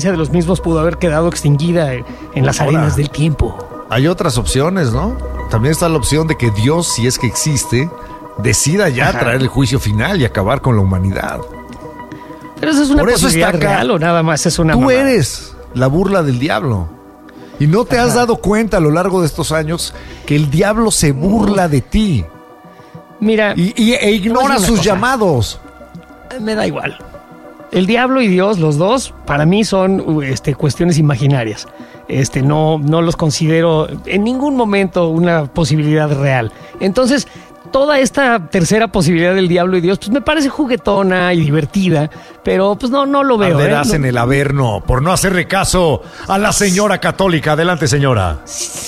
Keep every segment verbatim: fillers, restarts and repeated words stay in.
de los mismos pudo haber quedado extinguida en las Ahora, arenas del tiempo. Hay otras opciones, ¿no? También está la opción de que Dios, si es que existe, decida ya Ajá. traer el juicio final y acabar con la humanidad. Pero eso es una Por eso posibilidad está acá. real o nada más es una Tú mamada? eres la burla del diablo. Y no te has Ajá. dado cuenta a lo largo de estos años que el diablo se burla de ti Mira, y, y- e ignora una sus cosa. llamados. me da igual. El diablo y Dios, los dos, para mí son uh, este, cuestiones imaginarias. Este, no, no los considero en ningún momento una posibilidad real. Entonces, toda esta tercera posibilidad del diablo y Dios, pues me parece juguetona y divertida, pero pues no, no lo veo. Arderás ¿eh? No- en el averno por no hacerle caso a la señora católica. Adelante, señora.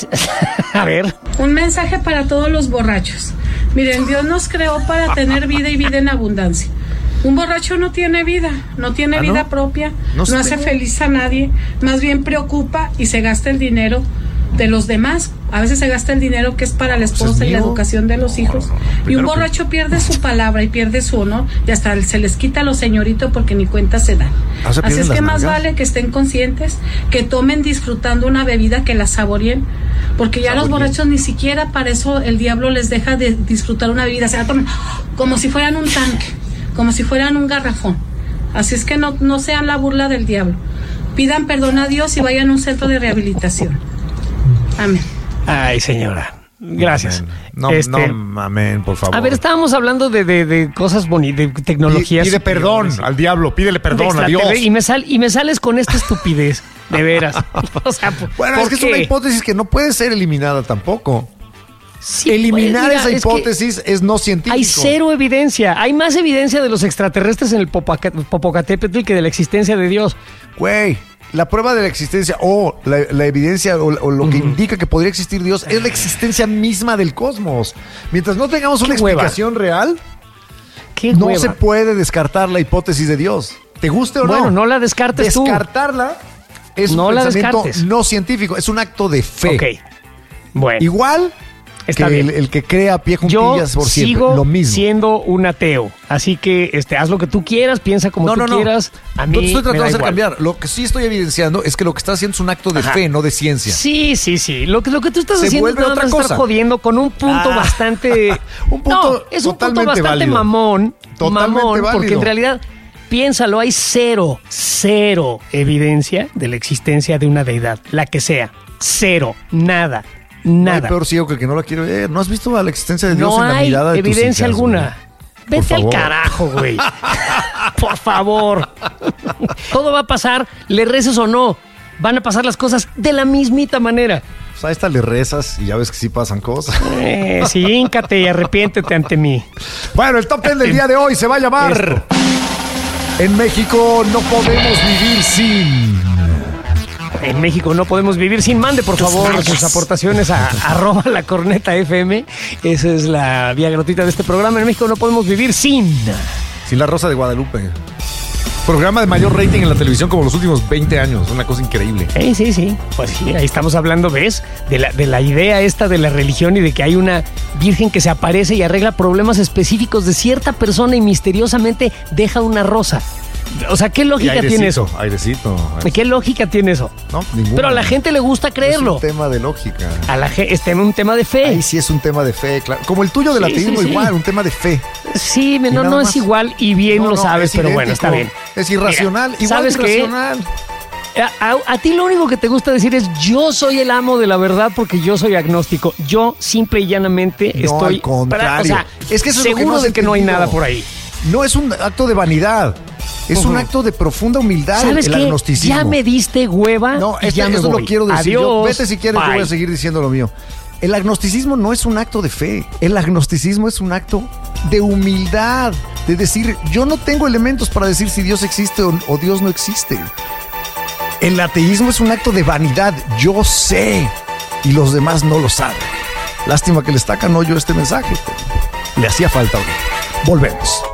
A ver. Un mensaje para todos los borrachos. Miren, Dios nos creó para tener vida y vida en abundancia. Un borracho no tiene vida, no tiene ¿Ah, vida no? propia, No no, se hace tengo. feliz a nadie, más bien preocupa y se gasta el dinero de los demás. A veces se gasta el dinero que es para la Pues es esposa y la mío. educación de los hijos. no, no, Y primero un que- borracho pierde su palabra y pierde su honor y hasta se les quita a los señoritos porque ni cuenta se dan. Ah, o sea, Así pierden es que las más nalgas. vale que estén conscientes, que tomen disfrutando una bebida, que la saboreen, porque ya los Saboreen. borrachos ni siquiera para eso el diablo les deja de disfrutar una bebida, se la toman como si fueran un tanque, como si fueran un garrafón. Así es que no, no sean la burla del diablo. Pidan perdón a Dios y vayan a un centro de rehabilitación. Amén. Ay, señora. Gracias. Amén. No, Este, no, amén, por favor. A ver, estábamos hablando de, de, de cosas bonitas, de tecnologías. Pide perdón superiores. al diablo, pídele perdón a Dios. Y me, sal, y me sales con esta estupidez, de veras. O sea, ¿por- Bueno, ¿por es que es qué? una hipótesis que no puede ser eliminada tampoco. Sí, Eliminar pues, mira, esa es que hipótesis es, no científico. hay cero evidencia. Hay más evidencia de los extraterrestres en el Popaca- Popocatépetl que de la existencia de Dios. Güey, la prueba de la existencia o la, la evidencia o, o lo que indica que podría existir Dios es la existencia misma del cosmos. Mientras no tengamos una Qué hueva. explicación real, ¿Qué no hueva? se puede descartar la hipótesis de Dios. ¿Te guste o no? Bueno, no la descartes tú. Descartarla es No un la pensamiento descartes. no científico, es un acto de fe. Ok. Bueno. Igual Está que bien. el, el que crea pie Yo juntillas por siempre. sigo Lo mismo. siendo un ateo, así que este, haz lo que tú quieras, piensa como No, tú no, no. quieras. A mí No te estoy me tratando da de hacer igual. cambiar. Lo que sí estoy evidenciando es que lo que estás haciendo es un acto de Ajá. fe, no de ciencia. Sí, sí, sí. Lo que, lo que tú estás Se haciendo es vuelve nada otra más estar cosa. jodiendo con un punto Ah. bastante... Un punto no, es un punto totalmente bastante válido. mamón. Totalmente mamón, porque válido. en realidad, piénsalo, hay cero, cero evidencia de la existencia de una deidad, la que sea. Cero, nada, No hay nada. peor ciego que el que no la quiere ver. ¿No has visto la existencia de Dios No en la hay mirada de tus evidencia hijas, alguna. güey? Vete al favor. carajo, güey. Por favor. Todo va a pasar, le reces o no. Van a pasar las cosas de la mismita manera. Pues ahí está, le rezas y ya ves que sí pasan cosas. Eh, sí, híncate y arrepiéntete ante mí. Bueno, el top ten del día de hoy se va a llamar En México no podemos vivir sin... En México no podemos vivir sin. Mande, por favor, sus aportaciones a arroba la corneta F M. Esa es la vía gratuita de este programa. En México no podemos vivir sin. Sin La Rosa de Guadalupe. Programa de mayor rating en la televisión como los últimos veinte años. Una cosa increíble. Sí, sí, sí. Pues sí, ahí estamos hablando, ¿ves? De la, de la idea esta de la religión y de que hay una virgen que se aparece y arregla problemas específicos de cierta persona y misteriosamente deja una rosa. O sea, ¿qué Y lógica airecito, tiene eso? airecito. ¿Qué lógica tiene eso? No, ninguna. Pero a la gente le gusta creerlo. Es un tema de lógica. A la gente, este es un tema de fe. Ahí sí es un tema de fe, claro. Como el tuyo del Sí, ateísmo, sí, sí. igual, un tema de fe. Sí, no, nada no más. es igual y bien No, lo no, sabes, es pero bueno, idéntico. está bien. Es irracional, Mira, igual ¿sabes de qué? irracional. A, a- a ti lo único que te gusta decir es yo soy el amo de la verdad porque yo soy agnóstico. Yo simple y llanamente No, estoy al contrario. para- o sea, Es que eso es lo que seguro no has de que no hay entendido. nada por ahí. No es un acto de vanidad, es Ujú. un acto de profunda humildad, ¿Sabes el qué? agnosticismo. Ya me diste hueva No, y este- ya me eso voy. lo quiero decir. Yo, Adiós. vete si quieres, yo Bye. voy a seguir diciendo lo mío. El agnosticismo no es un acto de fe, el agnosticismo es un acto de humildad, de decir, yo no tengo elementos para decir si Dios existe o, o Dios no existe. El ateísmo es un acto de vanidad, yo sé, y los demás no lo saben. Lástima que le estacan hoyo este mensaje, pero le hacía falta. Volvemos.